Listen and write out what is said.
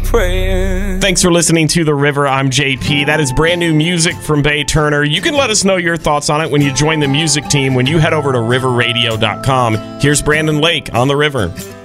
praying. Thanks for listening to The River. I'm JP. That is brand new music from Bay Turner. You can let us know your thoughts on it when you join the music team when you head over to riverradio.com. Here's Brandon Lake on The River.